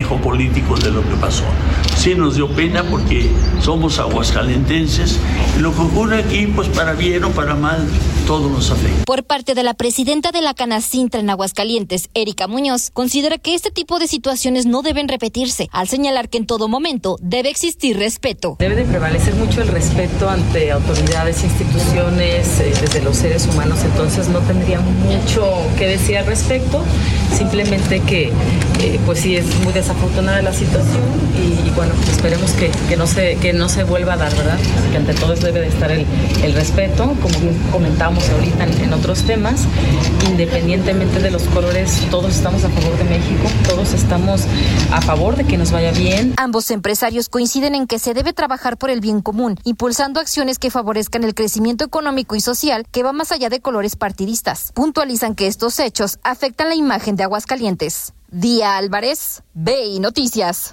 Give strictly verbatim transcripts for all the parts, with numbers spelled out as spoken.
manejo político de lo que pasó. Sí nos dio pena porque somos aguascalentenses y lo que ocurre aquí, pues para bien o para mal, todo nos afecta. Por parte de la presidenta de la Canacintra en Aguascalientes, Erika Muñoz, considera que este tipo de situaciones no deben repetirse, al señalar que en todo momento debe existir respeto. Debe de prevalecer mucho el respeto ante autoridades, instituciones, eh, desde los seres humanos, entonces no tendría mucho que decir al respecto, simplemente que eh, pues sí es muy desafortunada la situación y, y bueno, esperemos que, que, no se, que no se vuelva a dar, ¿verdad? Que ante todo debe de estar el, el respeto, como bien comentamos ahorita en, en otros temas, independientemente de los colores, todos estamos a favor de México, todos estamos a favor de que nos vaya bien. Ambos empresarios coinciden en que se debe trabajar por el bien común, impulsando acciones que favorezcan el crecimiento económico y social que va más allá de colores partidistas. Puntualizan que estos hechos afectan la imagen de Aguascalientes. Día Álvarez, B I Noticias.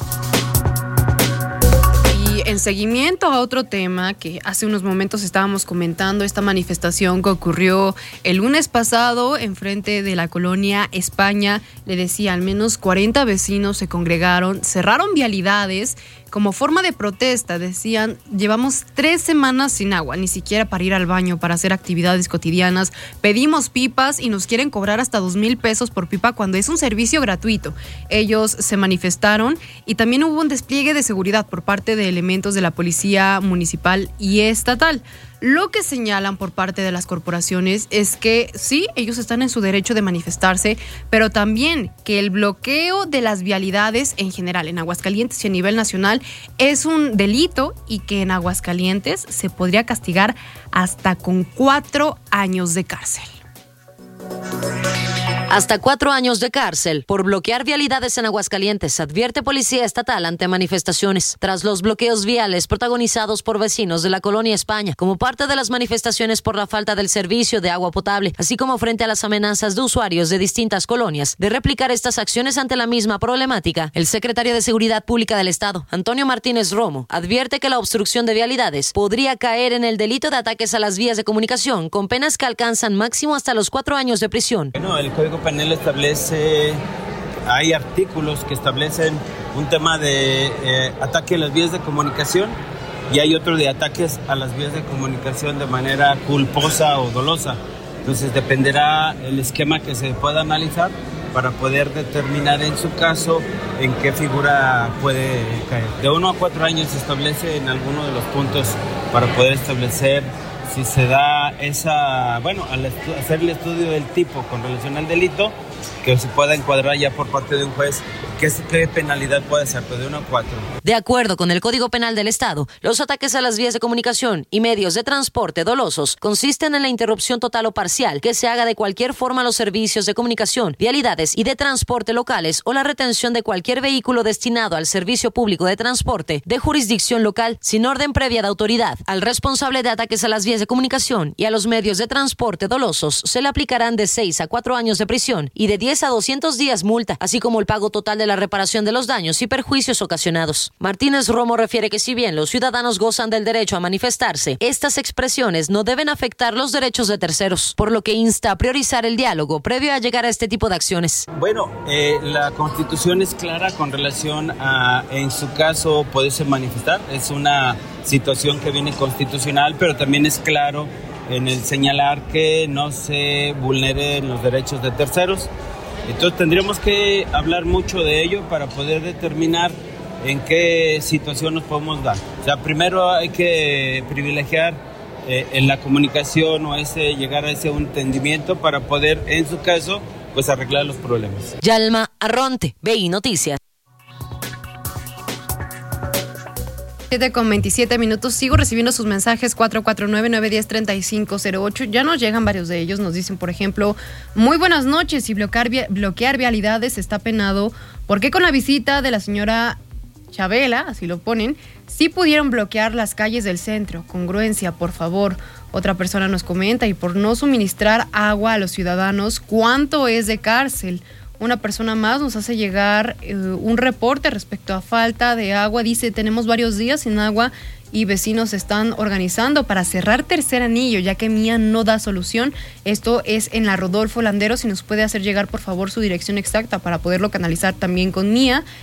En seguimiento a otro tema que hace unos momentos estábamos comentando, esta manifestación que ocurrió el lunes pasado enfrente de la colonia España, le decía, al menos cuarenta vecinos se congregaron, cerraron vialidades como forma de protesta. Decían, llevamos tres semanas sin agua, ni siquiera para ir al baño, para hacer actividades cotidianas. Pedimos pipas y nos quieren cobrar hasta dos mil pesos por pipa cuando es un servicio gratuito. Ellos se manifestaron y también hubo un despliegue de seguridad por parte de elementos de la policía municipal y estatal. Lo que señalan por parte de las corporaciones es que sí, ellos están en su derecho de manifestarse, pero también que el bloqueo de las vialidades en general en Aguascalientes y a nivel nacional es un delito y que en Aguascalientes se podría castigar hasta con cuatro años de cárcel. Hasta cuatro años de cárcel por bloquear vialidades en Aguascalientes, advierte Policía Estatal ante manifestaciones. Tras los bloqueos viales protagonizados por vecinos de la colonia España, como parte de las manifestaciones por la falta del servicio de agua potable, así como frente a las amenazas de usuarios de distintas colonias de replicar estas acciones ante la misma problemática, el secretario de Seguridad Pública del Estado, Antonio Martínez Romo, advierte que la obstrucción de vialidades podría caer en el delito de ataques a las vías de comunicación, con penas que alcanzan máximo hasta los cuatro años de prisión. Bueno, el Código Penal establece, hay artículos que establecen un tema de eh, ataque a las vías de comunicación y hay otro de ataques a las vías de comunicación de manera culposa o dolosa. Entonces dependerá el esquema que se pueda analizar para poder determinar en su caso en qué figura puede caer. De uno a cuatro años se establece en alguno de los puntos para poder establecer si se da esa, bueno, al estu- hacer el estudio del tipo con relación al delito, que se pueda encuadrar ya por parte de un juez qué, qué penalidad puede ser, de uno a cuatro. De acuerdo con el Código Penal del Estado, los ataques a las vías de comunicación y medios de transporte dolosos consisten en la interrupción total o parcial que se haga de cualquier forma a los servicios de comunicación, vialidades y de transporte locales o la retención de cualquier vehículo destinado al servicio público de transporte de jurisdicción local sin orden previa de autoridad. Al responsable de ataques a las vías de comunicación y a los medios de transporte dolosos se le aplicarán de seis a cuatro años de prisión y de diez a doscientos días multa, así como el pago total de la reparación de los daños y perjuicios ocasionados. Martínez Romo refiere que si bien los ciudadanos gozan del derecho a manifestarse, estas expresiones no deben afectar los derechos de terceros, por lo que insta a priorizar el diálogo previo a llegar a este tipo de acciones. Bueno, eh, la Constitución es clara con relación a, en su caso, poderse manifestar. Es una situación que viene constitucional, pero también es claro en el señalar que no se vulneren los derechos de terceros. Entonces tendríamos que hablar mucho de ello para poder determinar en qué situación nos podemos dar. O sea, primero hay que privilegiar eh, en la comunicación o ese llegar a ese entendimiento para poder, en su caso, pues arreglar los problemas. Yalma Arronte, B I Noticias. siete con veintisiete minutos, sigo recibiendo sus mensajes cuatro cuatro nueve, nueve uno cero, tres cinco cero ocho, ya nos llegan varios de ellos, nos dicen por ejemplo, muy buenas noches, si bloquear, bloquear vialidades está penado, ¿por qué con la visita de la señora Chabela, así lo ponen, sí pudieron bloquear las calles del centro? Congruencia, por favor. Otra persona nos comenta, y por no suministrar agua a los ciudadanos, ¿cuánto es de cárcel? Una persona más nos hace llegar eh, un reporte respecto a falta de agua. Dice, tenemos varios días sin agua y vecinos se están organizando para cerrar tercer anillo, ya que Mía no da solución. Esto es en la Rodolfo Landeros. Si nos puede hacer llegar, por favor, su dirección exacta para poderlo canalizar también con Mía.